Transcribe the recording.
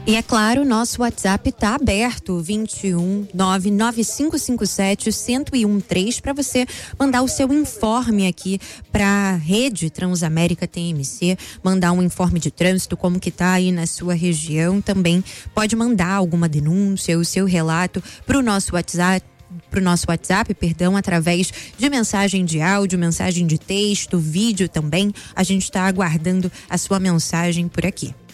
E é claro, nosso WhatsApp está aberto, 21 99557 1013, para você mandar o seu informe aqui para a Rede Transamérica TMC, mandar um informe de trânsito, como que tá aí na sua região. Também pode mandar alguma denúncia, o seu relato para o nosso WhatsApp, através de mensagem de áudio, mensagem de texto, vídeo também. A gente está aguardando a sua mensagem por aqui.